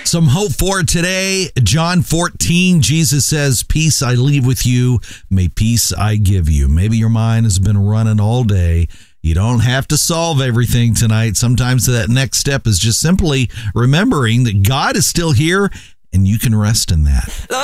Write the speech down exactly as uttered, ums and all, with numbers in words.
Some hope for today. John fourteen, Jesus says, peace I leave with you, may peace I give you. Maybe your mind has been running all day. You don't have to solve everything tonight. Sometimes that next step is just simply remembering that God is still here and you can rest in that.